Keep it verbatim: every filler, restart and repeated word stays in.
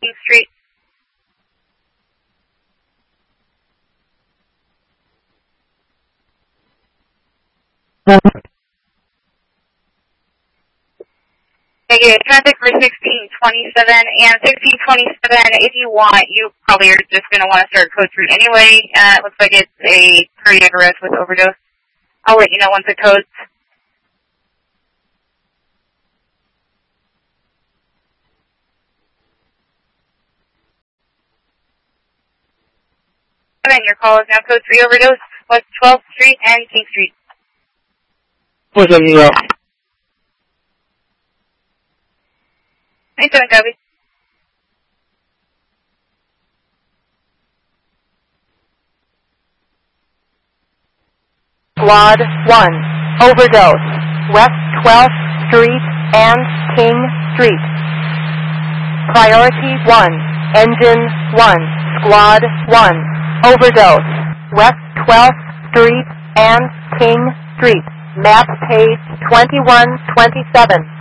King Street. Negative. Traffic for sixteen twenty-seven and sixteen twenty-seven. If you want, you probably are just going to want to start code three anyway. Uh, it looks like it's a cardiac arrest with overdose. I'll let you know once it codes. And then your call is now code three overdose, West twelfth Street and King Street. What's up, New York? ninety-seven, copy. Squad one, overdose, West twelfth Street and King Street. Priority one, engine one, Squad one, overdose, West twelfth Street and King Street. Map page twenty-one twenty-seven.